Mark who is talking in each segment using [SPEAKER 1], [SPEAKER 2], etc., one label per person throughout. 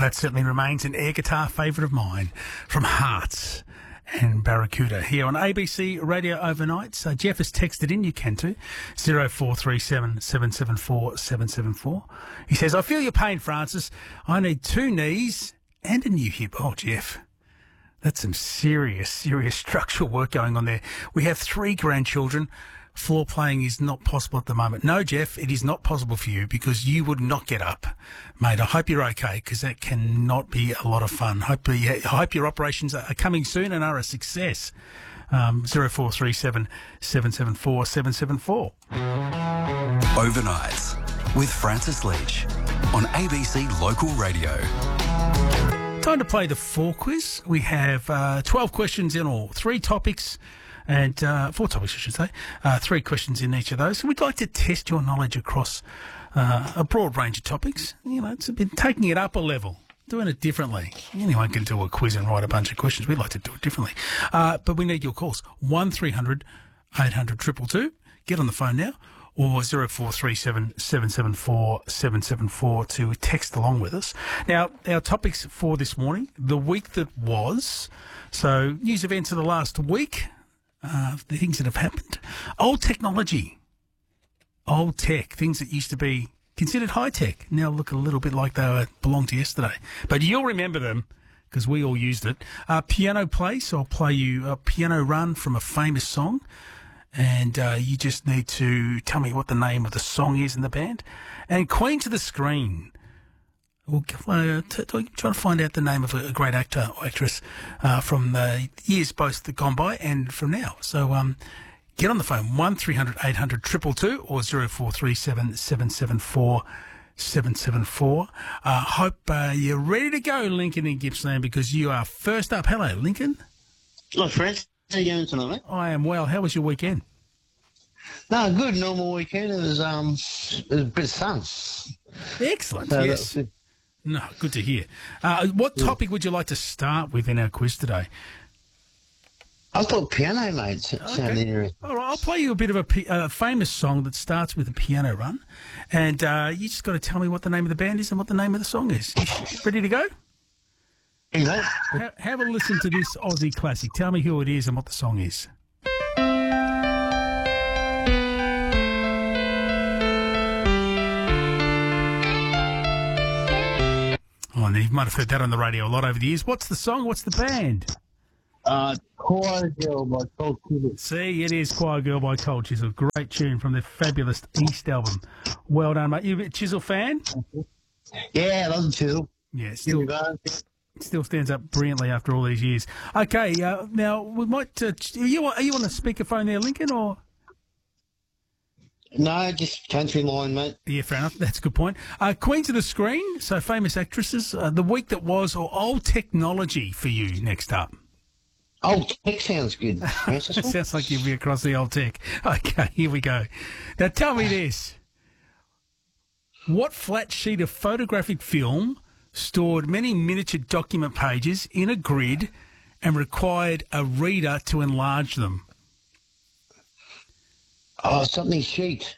[SPEAKER 1] that certainly remains an air guitar favourite of mine from Hearts and Barracuda here on ABC Radio Overnight. So Jeff has texted in, you can too, 0437 774 774. He says, I feel your pain, Francis. I need 2 knees and a new hip. Oh, Jeff, that's some serious structural work going on there. We have 3 grandchildren. Floor playing is not possible at the moment. No, Jeff, it is not possible for you because you would not get up. Mate, I hope you're okay because that cannot be a lot of fun. I hope your operations are coming soon and are a success. 0437 774 774.
[SPEAKER 2] Overnights with Francis Leach on ABC Local Radio.
[SPEAKER 1] Time to play the 4 quiz. We have 12 questions in all, 3 topics. And 4 topics, I should say. 3 questions in each of those. So we'd like to test your knowledge across a broad range of topics. You know, it's been taking it up a level, doing it differently. Anyone can do a quiz and write a bunch of questions. We'd like to do it differently. But we need your calls. 1300 800 222. Get on the phone now. Or 0437 774 774 to text along with us. Now, our topics for this morning, the week that was. So, news events of the last week. The things that have happened. Old technology. Old tech. Things that used to be considered high tech now look a little bit like they belonged to yesterday. But you'll remember them because we all used it. Piano play. So I'll play you a piano run from a famous song. And you just need to tell me what the name of the song is in the band. And Queen to the Screen. We'll try to find out the name of a great actor or actress from the years both gone by and from now. So get on the phone, 1300 800 222 or 0437 774 774. Hope you're ready to go, Lincoln in Gippsland, because you are first up. Hello, Lincoln.
[SPEAKER 3] Hello, Francis. How you going tonight, mate?
[SPEAKER 1] I am well. How was your weekend?
[SPEAKER 3] No, good. Normal weekend. It was a bit of sun.
[SPEAKER 1] Excellent. Yes. No, good to hear. What topic would you like to start with in our quiz today?
[SPEAKER 3] I thought piano, mate. Sounded interesting.
[SPEAKER 1] All right, I'll play you a bit of a famous song that starts with a piano run, and you just got to tell me what the name of the band is and what the name of the song is. You ready to go?
[SPEAKER 3] Yeah.
[SPEAKER 1] Have a listen to this Aussie classic. Tell me who it is and what the song is. Oh, and you might have heard that on the radio a lot over the years. What's the song? What's the band?
[SPEAKER 3] Choir Girl by Cold Chisel.
[SPEAKER 1] See, it is Choir Girl by Cold Chisel. Great tune from their fabulous East album. Well done, mate. You a Chisel fan?
[SPEAKER 3] Yeah, I love Chisel.
[SPEAKER 1] Yeah, still stands up brilliantly after all these years. Okay, now we might. Are you on a speakerphone there, Lincoln, or?
[SPEAKER 3] No, just country line, mate.
[SPEAKER 1] Yeah, fair enough. That's a good point. Queen to the Screen, so famous actresses. The week that was, or old technology for you next up.
[SPEAKER 3] Old tech sounds good.
[SPEAKER 1] Sounds like you'll be across the old tech. Okay, here we go. Now tell me this. What flat sheet of photographic film stored many miniature document pages in a grid and required a reader to enlarge them?
[SPEAKER 3] Oh, something sheet.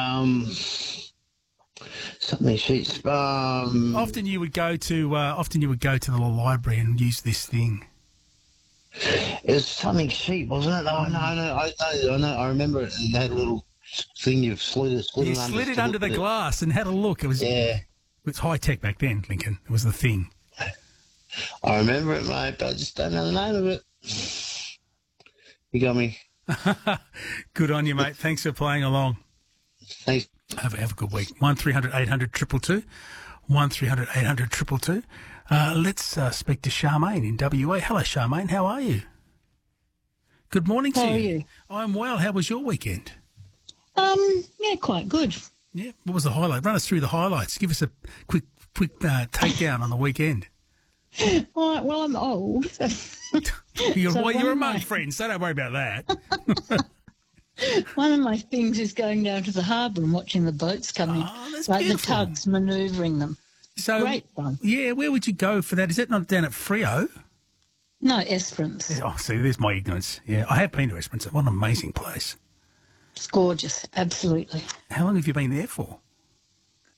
[SPEAKER 3] Something sheets.
[SPEAKER 1] Often you would go to the library and use this thing.
[SPEAKER 3] It was something sheet, wasn't it? Oh, no, I know. I remember it. It had a little thing you slid
[SPEAKER 1] it under the glass and had a look. It was high tech back then, Lincoln. It was the thing.
[SPEAKER 3] I remember it, mate, but I just don't know the name of it. You got me.
[SPEAKER 1] Good on you, mate. Thanks for playing along.
[SPEAKER 3] Thanks.
[SPEAKER 1] Have a good week. 1300 800 222. 1300 800 222. Let's speak to Charmaine in WA. Hello, Charmaine. How are you? Good morning to you.
[SPEAKER 4] How are you?
[SPEAKER 1] I'm well. How was your weekend?
[SPEAKER 4] Yeah, quite good.
[SPEAKER 1] Yeah. What was the highlight? Run us through the highlights. Give us a quick takedown on the weekend.
[SPEAKER 4] All right, well, I'm old.
[SPEAKER 1] You're among friends, so don't worry about that.
[SPEAKER 4] One of my things is going down to the harbour and watching the boats coming,
[SPEAKER 1] that's
[SPEAKER 4] like
[SPEAKER 1] beautiful.
[SPEAKER 4] the tugs manoeuvring them.
[SPEAKER 1] So,
[SPEAKER 4] great fun.
[SPEAKER 1] Yeah, where would you go for that? Is that not down at Freo?
[SPEAKER 4] No, Esperance.
[SPEAKER 1] Oh, see, there's my ignorance. Yeah, I have been to Esperance. What an amazing place.
[SPEAKER 4] It's gorgeous, absolutely.
[SPEAKER 1] How long have you been there for?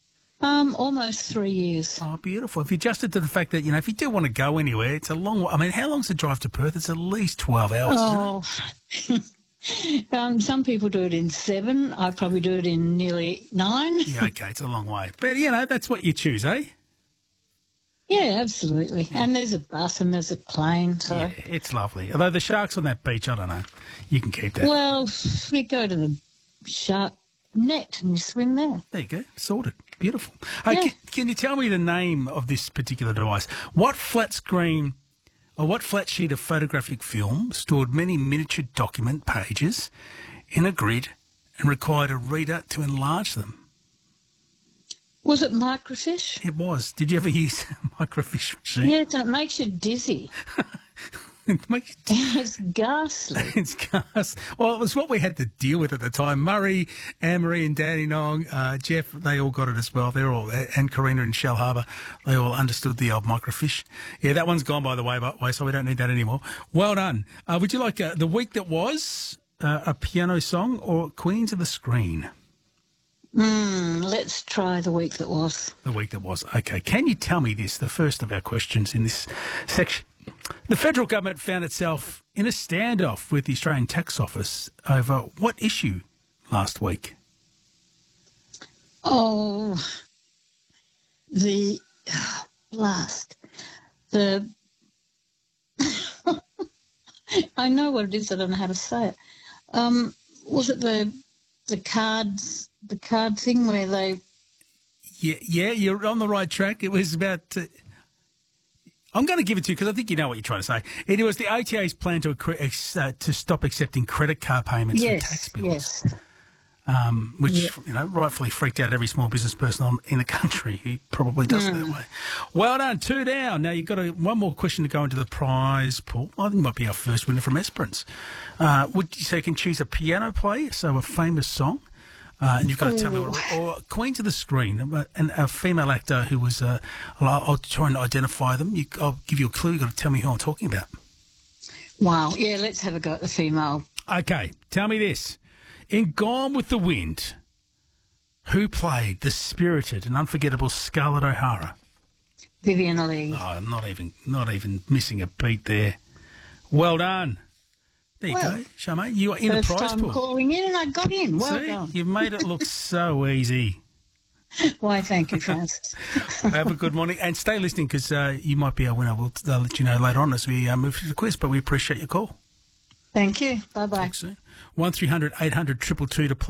[SPEAKER 4] Almost 3 years.
[SPEAKER 1] Oh, beautiful. If you adjusted to the fact that, if you do want to go anywhere, it's a long way. I mean, how long's the drive to Perth? It's at least 12 hours.
[SPEAKER 4] Oh, some people do it in 7. I probably do it in nearly 9.
[SPEAKER 1] Yeah, okay, it's a long way. But, that's what you choose, eh?
[SPEAKER 4] Yeah, absolutely. And there's a bus and there's a plane. So.
[SPEAKER 1] Yeah, it's lovely. Although the sharks on that beach, I don't know. You can keep that.
[SPEAKER 4] Well, we go to the shark net and you swim there.
[SPEAKER 1] There you go. Sorted. Beautiful. Hey,
[SPEAKER 4] Yeah.
[SPEAKER 1] can you tell me the name of this particular device? What flat screen or what flat sheet of photographic film stored many miniature document pages in a grid and required a reader to enlarge them?
[SPEAKER 4] Was it microfiche?
[SPEAKER 1] It was. Did you ever use a microfiche machine?
[SPEAKER 4] Yeah, it makes you dizzy.
[SPEAKER 1] It makes you
[SPEAKER 4] It's ghastly.
[SPEAKER 1] It's gas. Well, it was what we had to deal with at the time. Murray, Anne-Marie and Danny Nong, Jeff, they all got it as well. They're all, and Karina in Shell Harbour, they all understood the old microfiche. Yeah, that one's gone, by the way, so we don't need that anymore. Well done. Would you like The Week That Was, a piano song, or Queens of the Screen?
[SPEAKER 4] Let's try The Week That Was.
[SPEAKER 1] The Week That Was. Okay. Can you tell me this, the first of our questions in this section? The federal government found itself in a standoff with the Australian Tax Office over what issue last week?
[SPEAKER 4] Oh, the blast. The I know what it is. I don't know how to say it. Was it the cards? The card thing where they...
[SPEAKER 1] Yeah, you're on the right track. It was about... I'm going to give it to you because I think you know what you're trying to say. It was the ATA's plan to stop accepting credit card payments for tax bills.
[SPEAKER 4] Yes.
[SPEAKER 1] Which, rightfully freaked out every small business person in the country. He probably does it that way. Well done, 2 down. Now you've got one more question to go into the prize pool. I think it might be our first winner from Esperance. Would you say you can choose a piano player, so a famous song? And you've got to tell me what, or Queen to the Screen, and a female actor who was, I'll try and identify them. I'll give you a clue. You've got to tell me who I'm talking about.
[SPEAKER 4] Wow. Yeah, let's have a go at the female.
[SPEAKER 1] Okay, tell me this. In Gone with the Wind, who played the spirited and unforgettable Scarlett O'Hara?
[SPEAKER 4] Vivian Lee.
[SPEAKER 1] Oh, not even missing a beat there. Well done. There you go, Charmaine. You are in a prize
[SPEAKER 4] First time
[SPEAKER 1] pool.
[SPEAKER 4] calling in and I got in. Well
[SPEAKER 1] See,
[SPEAKER 4] done.
[SPEAKER 1] you've made it look so easy.
[SPEAKER 4] Why, thank you, Francis.
[SPEAKER 1] Have a good morning and stay listening because you might be our winner. We'll let you know later on as we move to the quiz, but we appreciate your call.
[SPEAKER 4] Thank you. Bye-bye.
[SPEAKER 1] Talk soon. 1300 800 222 to play.